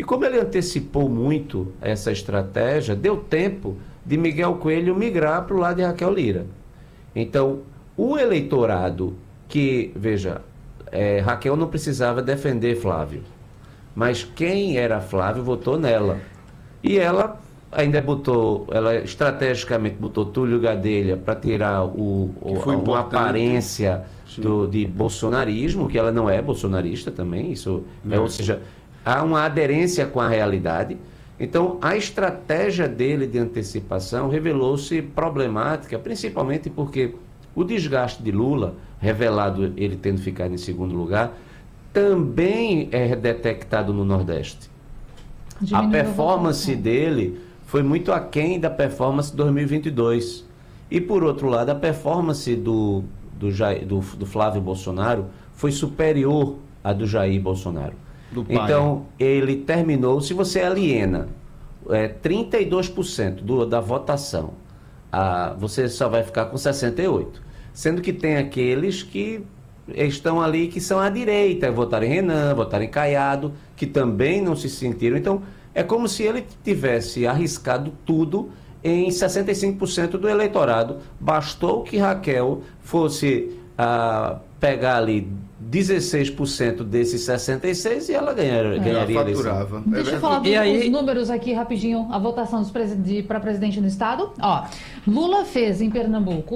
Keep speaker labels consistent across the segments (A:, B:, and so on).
A: E como ele antecipou muito essa estratégia, deu tempo de Miguel Coelho migrar para o lado de Raquel Lira. Então, o eleitorado que, veja, Raquel não precisava defender Flávio, mas quem era Flávio votou nela. E ela ainda ela estrategicamente botou Túlio Gadelha para tirar uma aparência de bolsonarismo, que ela não é bolsonarista também, ou seja, há uma aderência com a realidade. Então, a estratégia dele de antecipação revelou-se problemática, principalmente porque o desgaste de Lula, revelado ele tendo ficado em segundo lugar, também é detectado no Nordeste. A performance dele foi muito aquém da performance de 2022. E, por outro lado, a performance do Flávio Bolsonaro foi superior à do Jair Bolsonaro. Então, ele terminou, se você aliena 32% da votação, você só vai ficar com 68%. Sendo que tem aqueles que estão ali, que são à direita, votaram em Renan, votaram em Caiado, que também não se sentiram. Então, é como se ele tivesse arriscado tudo em 65% do eleitorado. Bastou que Raquel fosse pegar ali 16% desses 66% e ela ganharia a eleição.
B: Deixa eu falar os números aqui rapidinho. A votação para presidente no estado. Lula fez em Pernambuco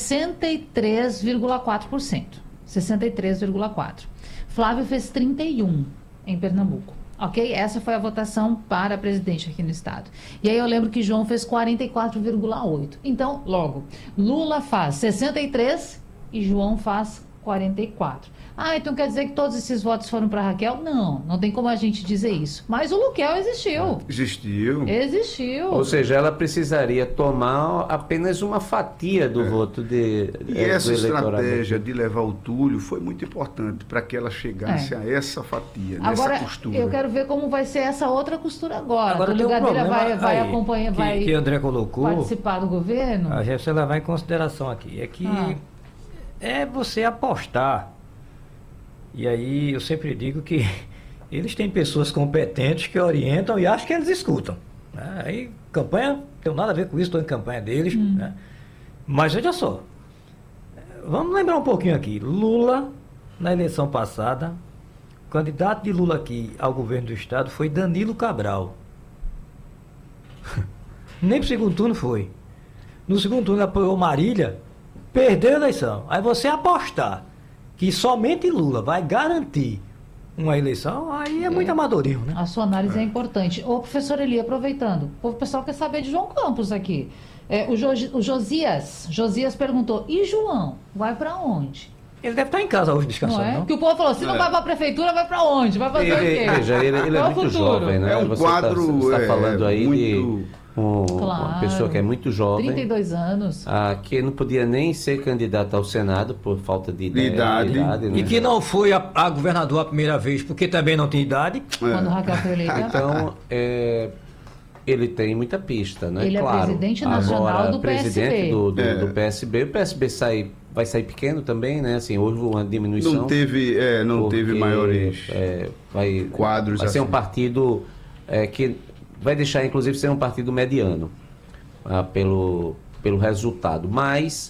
B: 63,4%. 63,4%. Flávio fez 31% em Pernambuco. Ok? Essa foi a votação para presidente aqui no estado. E aí eu lembro que João fez 44,8%. Então, logo, Lula faz 63% e João faz 44%. Então quer dizer que todos esses votos foram para Raquel? Não tem como a gente dizer isso. Mas o Luquel existiu. Existiu.
A: Ou seja, ela precisaria tomar apenas uma fatia do voto
C: E essa estratégia de levar o Túlio foi muito importante para que ela chegasse a essa fatia,
B: agora,
C: nessa costura.
B: Eu quero ver como vai ser essa outra costura agora.
D: Agora
B: o Gadelha vai acompanhar,
D: que André colocou,
B: participar do governo.
D: A gente vai levar em consideração aqui. É que é você apostar. E aí eu sempre digo que eles têm pessoas competentes que orientam e acho que eles escutam. Né? Aí campanha, não tem nada a ver com isso, estou em campanha deles. Né? Mas veja só, vamos lembrar um pouquinho aqui. Lula, na eleição passada, o candidato de Lula aqui ao governo do estado foi Danilo Cabral. Nem pro segundo turno foi. No segundo turno apoiou Marília, perdeu a eleição. Aí você apostar que somente Lula vai garantir uma eleição, aí é muito amadorismo, né?
B: A sua análise é importante. Ô, professor Eli, aproveitando, o pessoal quer saber de João Campos aqui. O Josias perguntou, e João, vai para onde?
D: Ele deve estar em casa hoje descansando, não?
B: Porque o povo falou, se não vai para a prefeitura, vai para onde? Vai fazer o quê?
A: Veja, ele é muito jovem, né?
C: É um quadro
A: você está falando aí
C: muito...
A: Uma pessoa que é muito jovem,
B: 32 anos,
A: que não podia nem ser candidata ao Senado por falta de idade, né?
D: E que não foi a governador a primeira vez porque também não tinha idade.
B: Quando Raquel foi eleita.
A: Então, ele tem muita pista, né?
B: Ele
A: claro.
B: É presidente nacional
A: agora,
B: do
A: presidente
B: PSB.
A: do PSB. O PSB vai sair pequeno também, né? Assim, houve uma diminuição.
C: Não teve maiores quadros.
A: Vai ser um partido que vai deixar, inclusive, ser um partido mediano pelo resultado. Mas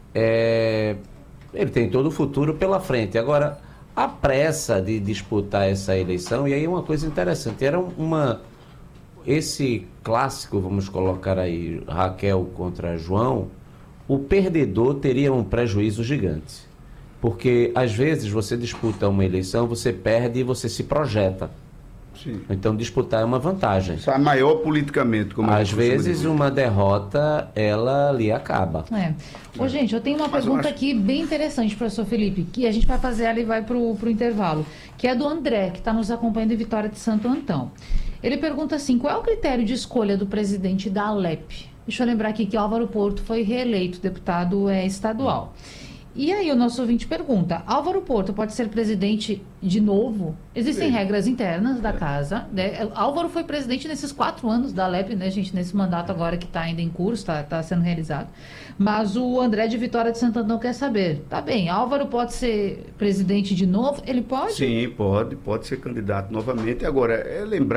A: ele tem todo o futuro pela frente. Agora, a pressa de disputar essa eleição, e aí uma coisa interessante, era esse clássico, vamos colocar aí, Raquel contra João, o perdedor teria um prejuízo gigante. Porque, às vezes, você disputa uma eleição, você perde e você se projeta.
C: Sim.
A: Então, disputar é uma vantagem.
C: Isso é maior politicamente. Como
A: às vezes, uma derrota, ela ali acaba.
B: Gente, eu tenho uma pergunta aqui bem interessante, professor Felipe, que a gente vai fazer ela e vai para o intervalo, que é do André, que está nos acompanhando em Vitória de Santo Antão. Ele pergunta assim, qual é o critério de escolha do presidente da Alep? Deixa eu lembrar aqui que Álvaro Porto foi reeleito deputado estadual. E aí o nosso ouvinte pergunta, Álvaro Porto pode ser presidente de novo? Existem regras internas da casa, né? Álvaro foi presidente nesses 4 anos da Alep, né, gente, nesse mandato agora que está ainda em curso, está sendo realizado. Mas o André de Vitória de Santo Antão quer saber, tá bem, Álvaro pode ser presidente de novo? Ele pode?
C: Sim, pode ser candidato novamente. Agora, lembrar